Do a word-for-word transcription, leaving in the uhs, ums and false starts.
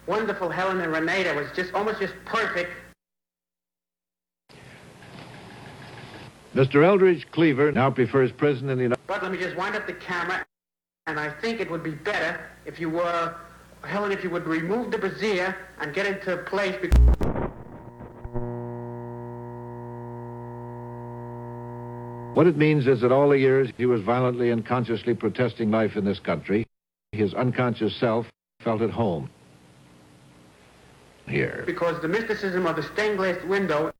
wonderful Helen and Renee that was just almost just perfect. Mister Eldridge Cleaver now prefers prison in the United States. But let me just wind up the camera, and I think it would be better if you were, Helen, if you would remove the brassiere and get into place. What it means is that all the years he was violently and consciously protesting life in this country, his unconscious self felt at home here. Because the mysticism of the stained glass window